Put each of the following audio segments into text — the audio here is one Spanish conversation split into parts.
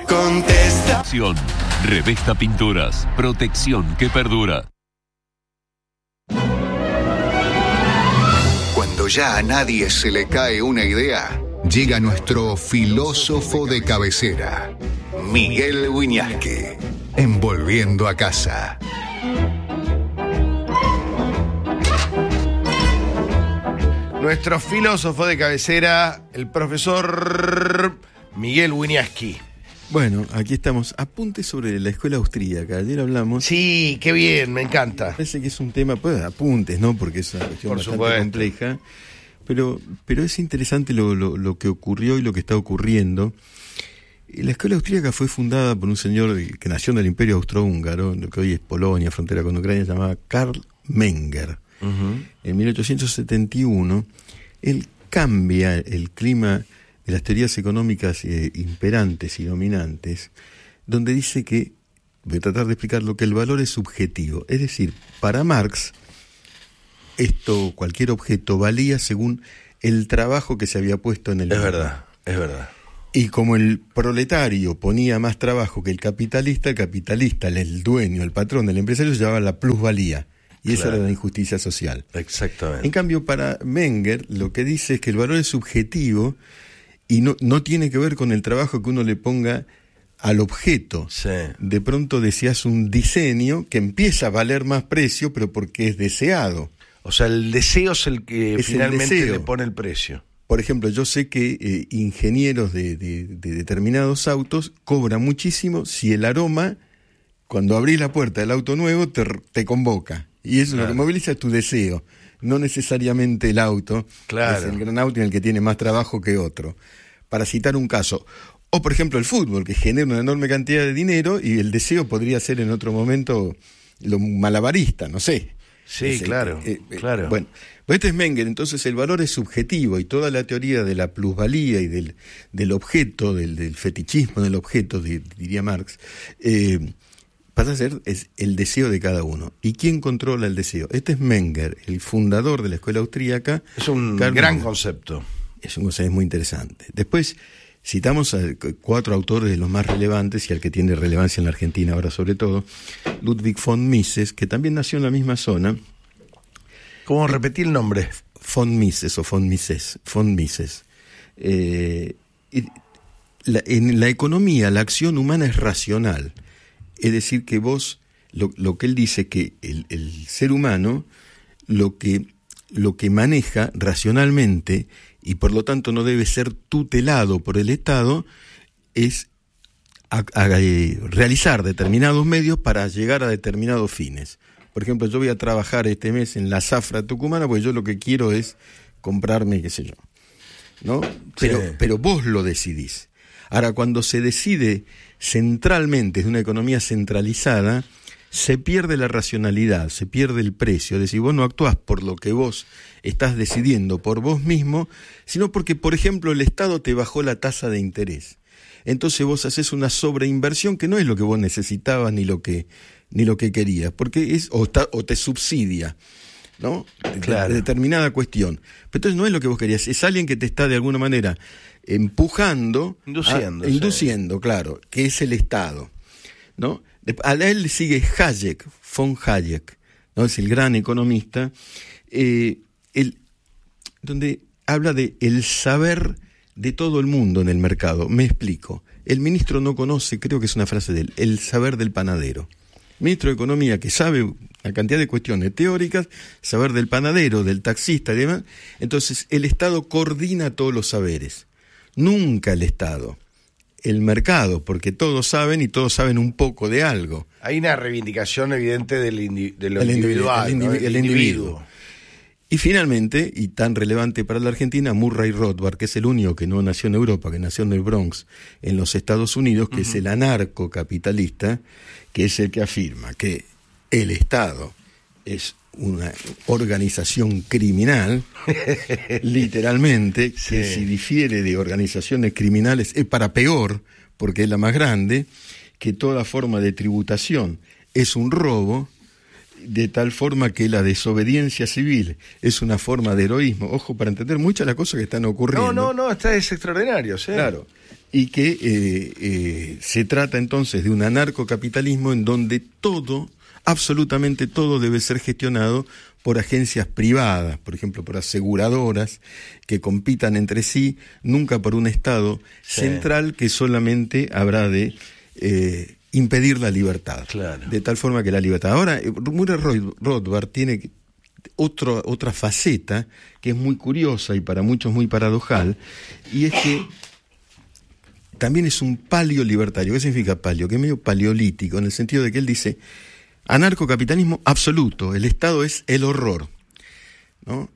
Contesta. Revesta Pinturas, protección que perdura. Cuando ya a nadie se le cae una idea, llega nuestro filósofo de cabecera, Miguel Wiñaski, en Volviendo a Casa. Nuestro filósofo de cabecera, el profesor Miguel Wiñaski. Bueno, aquí estamos. Apuntes sobre la escuela austríaca. Ayer hablamos. Sí, qué bien, me encanta. Parece que es un tema, pues apuntes, ¿no? Porque es una cuestión bastante compleja. Pero es interesante lo que ocurrió y lo que está ocurriendo. La escuela austríaca fue fundada por un señor que nació en el Imperio Austrohúngaro, lo que hoy es Polonia, frontera con Ucrania, se llamaba Karl Menger. En 1871, él cambia el clima de las teorías económicas imperantes y dominantes, donde dice que, voy a tratar de explicar que el valor es subjetivo. Es decir, para Marx, cualquier objeto valía según el trabajo que se había puesto en el mundo. Es verdad. Y como el proletario ponía más trabajo que el capitalista, el dueño, el patrón, el empresario, se llamaba la plusvalía. Y eso era la injusticia social. Exactamente. En cambio, para Menger, lo que dice es que el valor es subjetivo y no tiene que ver con el trabajo que uno le ponga al objeto. Sí. De pronto deseas un diseño que empieza a valer más precio, pero porque es deseado. O sea, el deseo es el que finalmente le pone el precio. Por ejemplo, yo sé que ingenieros de determinados autos cobran muchísimo si el aroma, cuando abrís la puerta del auto nuevo, te convoca. Y eso, lo que moviliza es tu deseo, no necesariamente el auto. Claro. Es el gran auto en el que tiene más trabajo que otro. Para citar un caso. O, por ejemplo, el fútbol, que genera una enorme cantidad de dinero y el deseo podría ser en otro momento lo malabarista, no sé. Sí, claro. Bueno, pues este es Menger, entonces el valor es subjetivo y toda la teoría de la plusvalía y del objeto, del fetichismo del objeto, diría Marx, pasa a ser el deseo de cada uno. ¿Y quién controla el deseo? Este es Menger, el fundador de la escuela austríaca. Es un gran concepto. Es un concepto muy interesante. Después citamos a 4 autores de los más relevantes y al que tiene relevancia en la Argentina ahora sobre todo, Ludwig von Mises, que también nació en la misma zona. ¿Cómo repetir el nombre? Von Mises o von Mises. En la economía la acción humana es racional. Es decir, que vos, lo que él dice, que el ser humano lo que maneja racionalmente y por lo tanto no debe ser tutelado por el Estado es realizar determinados medios para llegar a determinados fines. Por ejemplo, yo voy a trabajar este mes en la zafra tucumana porque yo lo que quiero es comprarme, qué sé yo, ¿no? Pero vos lo decidís. Ahora, cuando se decide centralmente, es una economía centralizada, se pierde la racionalidad, se pierde el precio. Es decir, vos no actuás por lo que vos estás decidiendo por vos mismo, sino porque, por ejemplo, el Estado te bajó la tasa de interés. Entonces vos haces una sobreinversión que no es lo que vos necesitabas ni lo que querías, porque o te subsidia, ¿no? Claro. Determinada cuestión. Pero entonces no es lo que vos querías, es alguien que te está de alguna manera empujando, induciendo, claro, que es el Estado, ¿no? A él le sigue von Hayek, ¿no? Es el gran economista, donde habla de el saber de todo el mundo en el mercado. Me explico. El ministro no conoce, creo que es una frase de él, el saber del panadero. Ministro de Economía que sabe una cantidad de cuestiones teóricas, saber del panadero, del taxista y demás. Entonces, el Estado coordina todos los saberes. Nunca el Estado. El mercado, porque todos saben y todos saben un poco de algo. Hay una reivindicación evidente de lo individual, el individuo. Y finalmente, y tan relevante para la Argentina, Murray Rothbard, que es el único que no nació en Europa, que nació en el Bronx, en los Estados Unidos, que es el anarcocapitalista, que es el que afirma que el Estado es una organización criminal, literalmente, que si difiere de organizaciones criminales es para peor, porque es la más grande, que toda forma de tributación es un robo, de tal forma que la desobediencia civil es una forma de heroísmo. Ojo, para entender muchas de las cosas que están ocurriendo. No, es extraordinario, ¿sí? Claro. Y que se trata entonces de un anarcocapitalismo en donde todo, absolutamente todo, debe ser gestionado por agencias privadas, por ejemplo, por aseguradoras que compitan entre sí, nunca por un Estado central que solamente habrá de impedir la libertad. Claro. De tal forma que la libertad. Ahora, Murray Rothbard tiene otra faceta que es muy curiosa y para muchos muy paradojal, y es que también es un paleolibertario. ¿Qué significa paleo? Que es medio paleolítico, en el sentido de que él dice: anarcocapitalismo absoluto, el Estado es el horror, ¿no?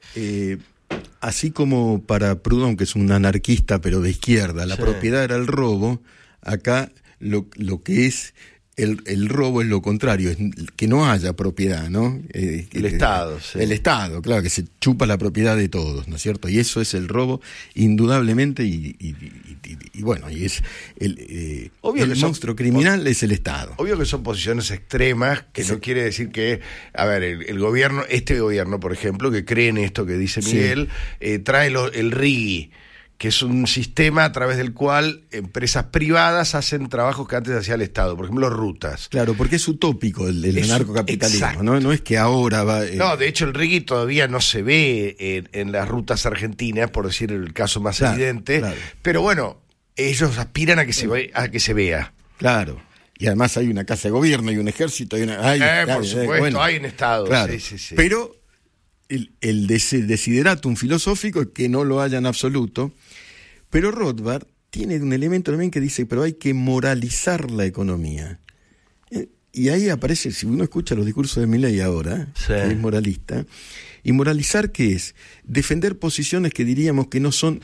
Así como para Proudhon, que es un anarquista pero de izquierda, la propiedad era el robo, acá lo que es el robo es lo contrario, es que no haya propiedad, ¿no? El Estado, sí. El Estado, claro, que se chupa la propiedad de todos, ¿no es cierto? Y eso es el robo, indudablemente, y bueno, y es el monstruo criminal es el Estado. Obvio que son posiciones extremas, que no quiere decir que, a ver, el gobierno, este gobierno, por ejemplo, que cree en esto que dice Miguel, trae el RIGI, que es un sistema a través del cual empresas privadas hacen trabajos que antes hacía el Estado, por ejemplo, rutas. Claro, porque es utópico el anarcocapitalismo, ¿no? Es que ahora va... No, de hecho el RIGI todavía no se ve en las rutas argentinas, por decir el caso más evidente, pero bueno, ellos aspiran a que se vea. Claro. Y además hay una casa de gobierno, hay un ejército, por supuesto, hay un Estado. Claro. Sí. Pero el desideratum filosófico es que no lo haya en absoluto. Pero Rothbard tiene un elemento también que dice, pero hay que moralizar la economía. Y ahí aparece, si uno escucha los discursos de Milei ahora, que es moralista, y moralizar, ¿qué es? Defender posiciones que diríamos que no son,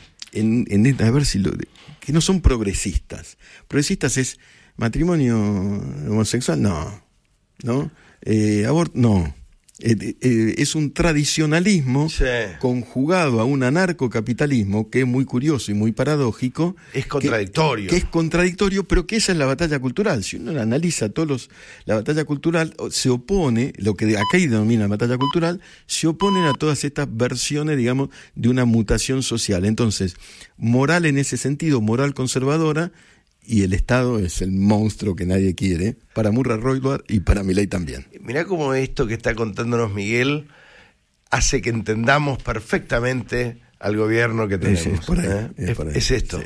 que no son progresistas. Progresistas es matrimonio homosexual, no, aborto, no. Es un tradicionalismo conjugado a un anarcocapitalismo que es muy curioso y muy paradójico. Es contradictorio. Que es contradictorio, pero que esa es la batalla cultural. Si uno analiza la batalla cultural, se opone, lo que acá denomina batalla cultural, se oponen a todas estas versiones, digamos, de una mutación social. Entonces, moral en ese sentido, moral conservadora, y el Estado es el monstruo que nadie quiere, para Murray Rothbard y para Milei también. Mirá cómo esto que está contándonos Miguel hace que entendamos perfectamente al gobierno que tenemos. Es esto.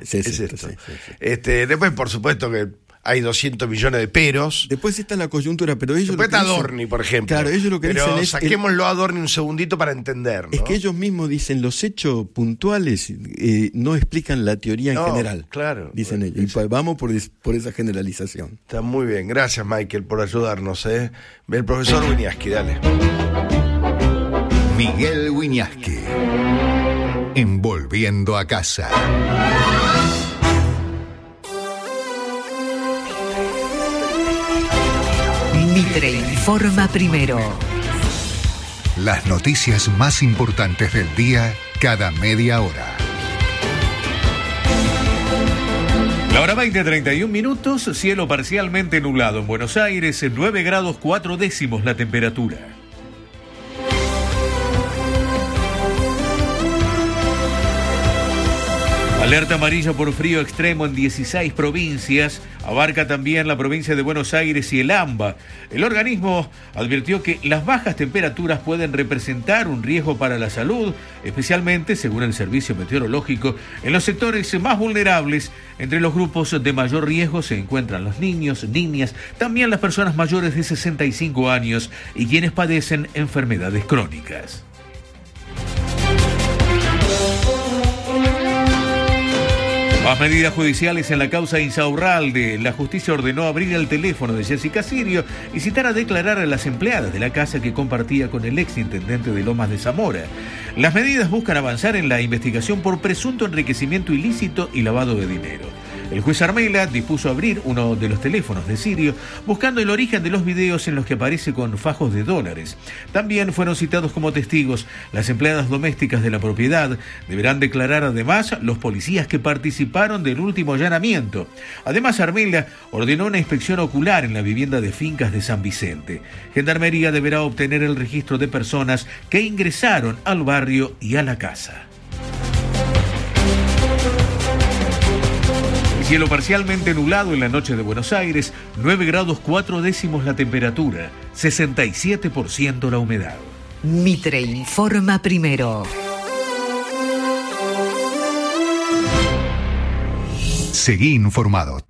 Después, por supuesto que hay 200 millones de peros. Después está la coyuntura, pero ellos... Después está Adorni, por ejemplo. Claro, ellos lo que dicen es... saquémoslo a Adorni un segundito para entender, ¿no? Es que ellos mismos dicen, los hechos puntuales no explican la teoría en general. Claro. Dicen ellos. Y vamos por esa generalización. Está muy bien. Gracias, Michael, por ayudarnos. El profesor Wiñaski, dale. Miguel Wiñaski. En Volviendo a Casa. Mitre informa primero. Las noticias más importantes del día cada media hora. La hora 20:31, cielo parcialmente nublado en Buenos Aires, 9 grados 4 décimos la temperatura. Alerta amarilla por frío extremo en 16 provincias, abarca también la provincia de Buenos Aires y el AMBA. El organismo advirtió que las bajas temperaturas pueden representar un riesgo para la salud, especialmente, según el Servicio Meteorológico, en los sectores más vulnerables. Entre los grupos de mayor riesgo se encuentran los niños, niñas, también las personas mayores de 65 años y quienes padecen enfermedades crónicas. Más medidas judiciales en la causa Insaurralde. La justicia ordenó abrir el teléfono de Jessica Sirio y citar a declarar a las empleadas de la casa que compartía con el exintendente de Lomas de Zamora. Las medidas buscan avanzar en la investigación por presunto enriquecimiento ilícito y lavado de dinero. El juez Armela dispuso abrir uno de los teléfonos de Sirio, buscando el origen de los videos en los que aparece con fajos de dólares. También fueron citados como testigos las empleadas domésticas de la propiedad. Deberán declarar además los policías que participaron del último allanamiento. Además, Armela ordenó una inspección ocular en la vivienda de Fincas de San Vicente. Gendarmería deberá obtener el registro de personas que ingresaron al barrio y a la casa. Cielo parcialmente nublado en la noche de Buenos Aires, 9 grados 4 décimos la temperatura, 67% la humedad. Mitre informa primero. Seguí informado.